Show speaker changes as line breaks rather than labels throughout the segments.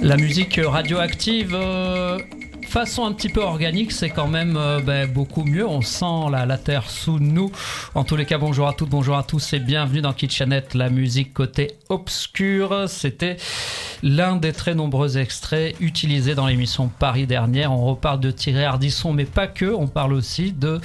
La musique radioactive, façon un petit peu organique, c'est quand même beaucoup mieux. On sent la terre sous nous. En tous les cas, bonjour à toutes, bonjour à tous et bienvenue dans Kitchenette, la musique côté obscur. C'était l'un des très nombreux extraits utilisés dans l'émission Paris dernière. On reparle de Thierry Ardisson, mais pas que. On parle aussi de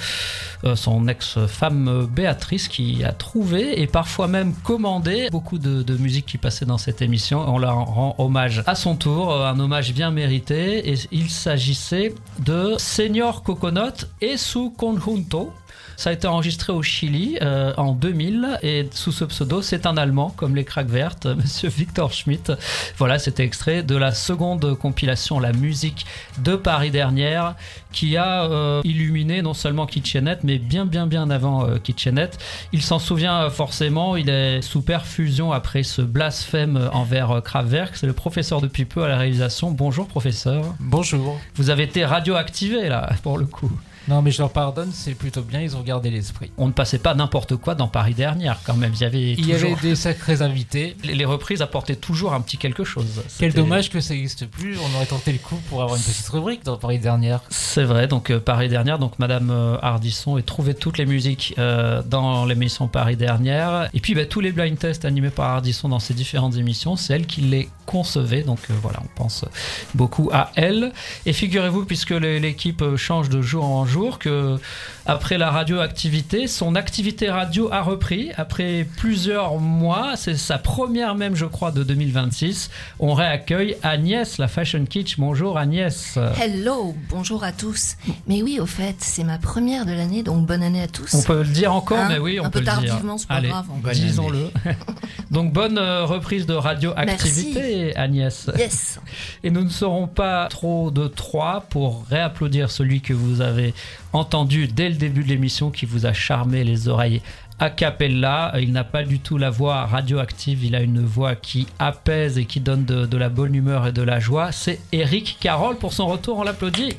son ex-femme Béatrice qui a trouvé et parfois même commandé beaucoup de musique qui passait dans cette émission. On leur rend hommage à son tour, un hommage bien mérité. Et il s'agissait de Señor Coconut et su conjunto. Ça a été enregistré au Chili en 2000 et sous ce pseudo, c'est un Allemand comme les Kraftwerk, Monsieur Victor Schmidt. Voilà, c'était extrait de la seconde compilation La musique de Paris dernière qui a illuminé non seulement Kitchenette mais bien avant Kitchenette. Il s'en souvient forcément, il est sous perfusion après ce blasphème envers Kraftwerk. C'est le professeur depuis peu à la réalisation. Bonjour professeur.
Bonjour.
Vous avez été radioactivé là pour le coup.
Non mais je leur pardonne, c'est plutôt bien, ils ont gardé l'esprit.
On ne passait pas n'importe quoi dans Paris dernière quand même, il y avait
des sacrés invités.
Les reprises apportaient toujours un petit quelque chose.
Quel dommage que ça n'existe plus, on aurait tenté le coup pour avoir une petite rubrique dans Paris dernière.
C'est vrai, donc Paris dernière, donc Madame Ardisson et trouver toutes les musiques dans l'émission Paris dernière. Et puis tous les blind tests animés par Ardisson dans ses différentes émissions, c'est elle qui les concevait, donc voilà, on pense beaucoup à elle. Et figurez-vous, puisque l'équipe change de jour en jour, que après la radioactivité, son activité radio a repris après plusieurs mois. C'est sa première même, je crois, de 2026. On réaccueille Agnès, la Fashion Kitsch. Bonjour Agnès.
Hello, bonjour à tous. Mais oui, au fait, c'est ma première de l'année, donc bonne année à tous.
On peut le dire encore, mais oui, on peut le dire.
Un peu tardivement, c'est pas grave.
Disons-le. Donc bonne reprise de radioactivité, merci. Agnès.
Yes.
Et nous ne serons pas trop de trois pour réapplaudir celui que vous avez entendu dès le début de l'émission, qui vous a charmé les oreilles a cappella. Il n'a pas du tout la voix radioactive, il a une voix qui apaise et qui donne de la bonne humeur et de la joie. C'est Eric Carole pour son retour, on l'applaudit.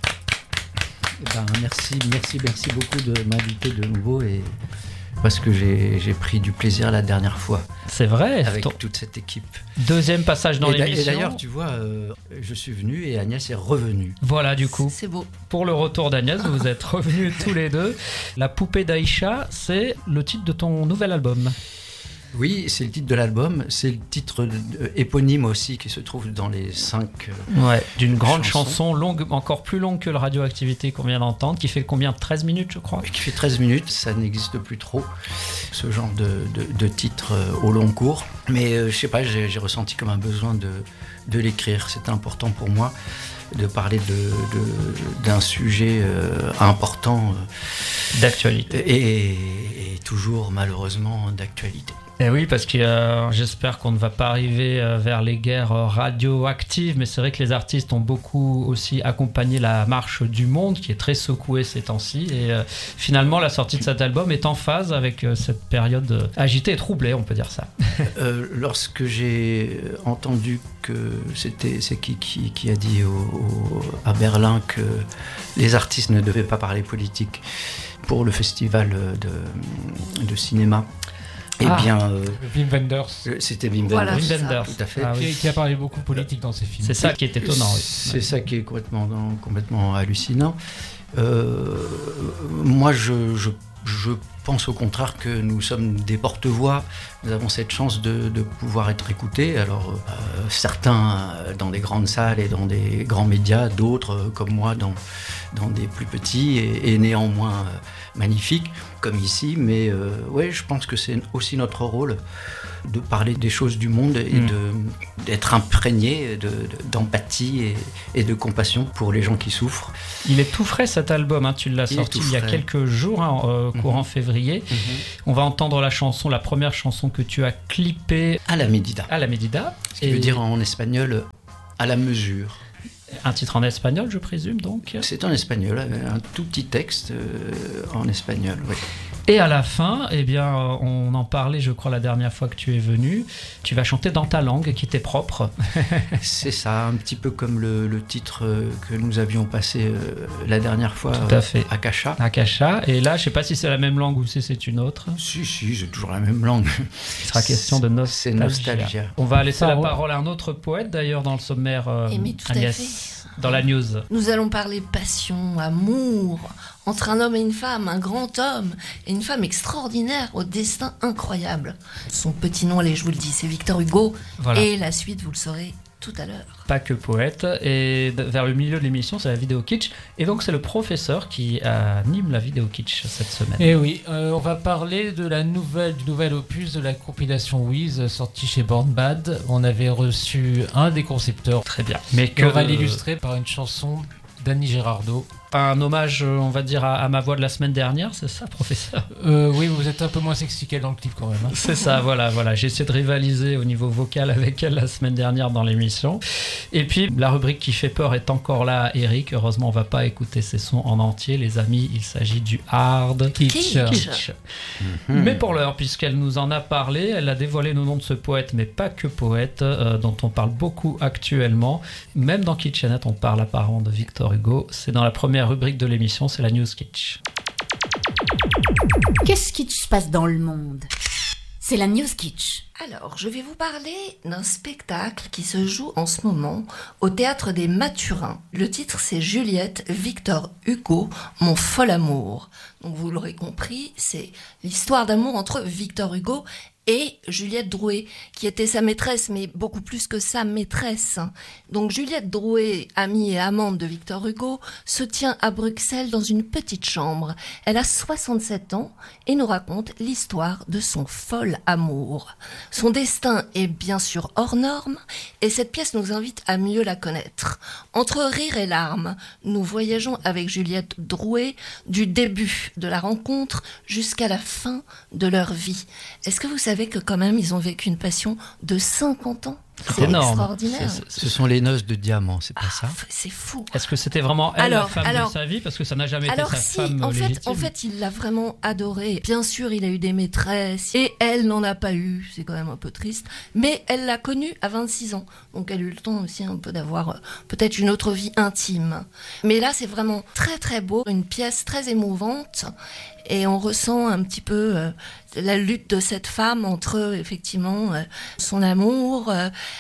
Merci beaucoup de m'inviter de nouveau et parce que j'ai pris du plaisir la dernière fois.
C'est vrai.
Avec toute cette équipe.
Deuxième passage dans l'émission.
Et d'ailleurs, tu vois, je suis venu et Agnès est revenue.
Voilà, du coup.
C'est beau.
Pour le retour d'Agnès, vous êtes revenus tous les deux. La poupée d'Aïcha, c'est le titre de ton nouvel album.
Oui, c'est le titre de l'album, c'est le titre éponyme aussi qui se trouve dans les 5
d'une grande chanson longue, encore plus longue que le Radioactivité qu'on vient d'entendre, qui fait combien, 13 minutes je crois.
Qui fait 13 minutes, ça n'existe plus trop, ce genre de titre au long cours. Mais je sais pas, j'ai ressenti comme un besoin de l'écrire, c'était important pour moi de parler d'un sujet important.
D'actualité.
Et toujours malheureusement d'actualité.
Et oui, parce que j'espère qu'on ne va pas arriver vers les guerres radioactives, mais c'est vrai que les artistes ont beaucoup aussi accompagné la marche du monde, qui est très secouée ces temps-ci, et finalement la sortie de cet album est en phase avec cette période agitée et troublée, on peut dire ça.
Lorsque j'ai entendu que c'est qui a dit à Berlin que les artistes ne devaient pas parler politique pour le festival de cinéma,
Wim Wenders.
C'était Wim Wenders.
Voilà,
Wim Wenders,
tout à fait.
Qui a parlé beaucoup politique dans ses films.
C'est ça qui est étonnant. Oui.
C'est ça qui est complètement hallucinant. Moi, je pense au contraire que nous sommes des porte-voix. Nous avons cette chance de pouvoir être écoutés. Alors, certains dans des grandes salles et dans des grands médias, d'autres comme moi dans des plus petits et néanmoins magnifiques, comme ici. Mais je pense que c'est aussi notre rôle de parler des choses du monde et d'être imprégné d'empathie et de compassion pour les gens qui souffrent.
Il est tout frais cet album, tu l'as sorti il y a quelques jours, courant février. On va entendre la première chanson que tu as clippée
à la Medida. Ce qui veut dire en espagnol à la mesure.
Un titre en espagnol, je présume donc.
C'est en espagnol, un tout petit texte en espagnol, oui.
Et à la fin, eh bien, on en parlait, je crois, la dernière fois que tu es venu. Tu vas chanter dans ta langue qui t'est propre.
C'est ça, un petit peu comme le titre que nous avions passé la dernière fois.
Tout à fait.
Akasha.
Akasha. Et là, je sais pas si c'est la même langue ou si c'est une autre.
Si, j'ai toujours la même langue.
Il sera question de nostalgia.
C'est nostalgia.
On va laisser la parole à un autre poète, d'ailleurs, dans le sommaire,
mais tout à
Agnès,
fait.
dans la news.
Nous allons parler passion, amour, entre un homme et une femme, un grand homme et une femme extraordinaire au destin incroyable. Son petit nom, allez, je vous le dis, c'est Victor Hugo.
Voilà.
Et la suite, vous le saurez tout à l'heure.
Pas que poète. Et vers le milieu de l'émission, c'est la vidéo kitsch. Et donc, c'est le professeur qui anime la vidéo kitsch cette semaine.
Et oui, on va parler de du nouvel opus de la compilation Wiz sortie chez Born Bad. On avait reçu un des concepteurs.
Très bien. Mais
Et on va l'illustrer par une chanson d'Annie Girardot.
Un hommage, on va dire, à ma voix de la semaine dernière, c'est ça, professeur?
Oui, vous êtes un peu moins sexy qu'elle dans le clip quand même. Hein.
C'est ça, voilà. J'ai essayé de rivaliser au niveau vocal avec elle la semaine dernière dans l'émission. Et puis, la rubrique qui fait peur est encore là, Eric. Heureusement, on va pas écouter ses sons en entier, les amis. Il s'agit du hard kitsch. Mais pour l'heure, puisqu'elle nous en a parlé, elle a dévoilé le nom de ce poète, mais pas que poète, dont on parle beaucoup actuellement. Même dans Kitchenette, on parle apparemment de Victor Hugo. C'est dans la première rubrique de l'émission, c'est la News Kitsch.
Qu'est-ce qui se passe dans le monde? C'est la News Kitsch.
Alors, je vais vous parler d'un spectacle qui se joue en ce moment au Théâtre des Mathurins. Le titre, c'est Juliette, Victor Hugo, mon fol amour. Donc, vous l'aurez compris, c'est l'histoire d'amour entre Victor Hugo et Juliette Drouet, qui était sa maîtresse, mais beaucoup plus que sa maîtresse. Donc Juliette Drouet, amie et amante de Victor Hugo, se tient à Bruxelles dans une petite chambre. Elle a 67 ans et nous raconte l'histoire de son fol amour. Son destin est bien sûr hors norme et cette pièce nous invite à mieux la connaître. Entre rire et larmes, nous voyageons avec Juliette Drouet du début de la rencontre jusqu'à la fin de leur vie. Est-ce que vous savez que quand même ils ont vécu une passion de 50 ans? C'est
énorme.
Extraordinaire.
Ce sont les noces de diamant, c'est pas ça?
C'est fou.
Est-ce que c'était vraiment elle la femme de sa vie? Parce que ça n'a jamais été sa femme légitime.
En fait, il l'a vraiment adorée. Bien sûr, il a eu des maîtresses et elle n'en a pas eu. C'est quand même un peu triste. Mais elle l'a connue à 26 ans. Donc elle a eu le temps aussi un peu d'avoir peut-être une autre vie intime. Mais là, c'est vraiment très très beau. Une pièce très émouvante. Et on ressent un petit peu la lutte de cette femme entre effectivement son amour,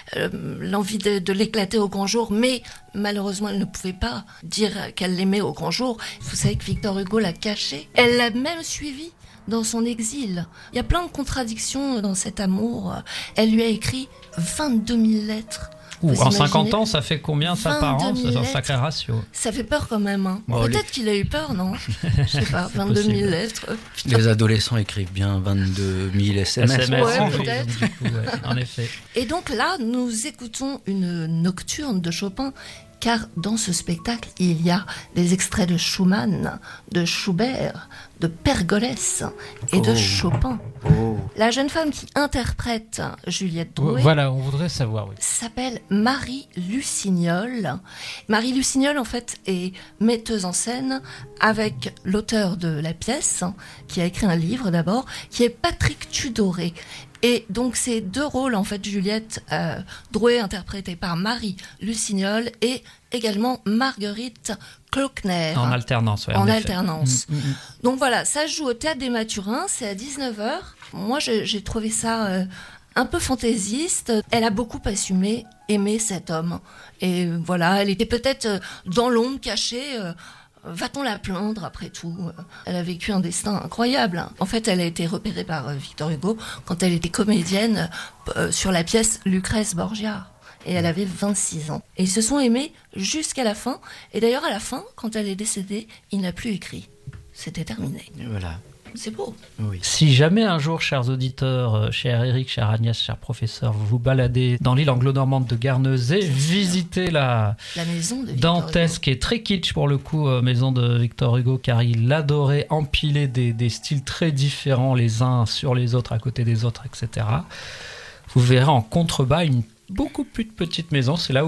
l'envie de l'éclater au grand jour, mais malheureusement elle ne pouvait pas dire qu'elle l'aimait au grand jour. Vous savez que Victor Hugo l'a caché. Elle l'a même suivi dans son exil. Il y a plein de contradictions dans cet amour. Elle lui a écrit 22 000 lettres.
En 50 ans, ça fait combien ça par an? C'est un sacré ratio.
Ça fait peur quand même. Hein.
Bon,
peut-être qu'il a eu peur, non? Je sais pas, 22 000 lettres.
Les adolescents écrivent bien 22 000 SMS.
Ouais, peut-être.
Du coup, ouais, en effet.
Et donc là, nous écoutons une nocturne de Chopin, car dans ce spectacle, il y a des extraits de Schumann, de Schubert, de Pergolès et de Chopin. La jeune femme qui interprète Juliette Drouet
Voilà, on voudrait savoir. Oui.
s'appelle Marie Lusignol. Marie Lusignol, en fait, est metteuse en scène avec l'auteur de la pièce, qui a écrit un livre d'abord, qui est Patrick Tudoré. Et donc, ces deux rôles, en fait, Juliette Drouet, interprétée par Marie Lusignol, et également Marguerite Klockner.
En alternance, ouais.
En alternance. Donc voilà, ça se joue au Théâtre des Mathurins, c'est à 19h. Moi, j'ai trouvé ça un peu fantaisiste. Elle a beaucoup assumé aimer cet homme. Et voilà, elle était peut-être dans l'ombre, cachée. Va-t-on la plaindre après tout? Elle a vécu un destin incroyable. En fait, elle a été repérée par Victor Hugo quand elle était comédienne sur la pièce Lucrèce Borgia. Et elle avait 26 ans. Et ils se sont aimés jusqu'à la fin. Et d'ailleurs, à la fin, quand elle est décédée, il n'a plus écrit. C'était terminé.
Et voilà.
C'est beau.
Oui.
Si jamais un jour, chers auditeurs, cher Eric, cher Agnès, cher professeur, vous vous baladez dans l'île anglo-normande de Guernesey, visitez la
maison de Victor
dantesque et très kitsch pour le coup, maison de Victor Hugo, car il adorait empiler des styles très différents les uns sur les autres, à côté des autres, etc. Vous verrez en contrebas une beaucoup plus petite maison, c'est là où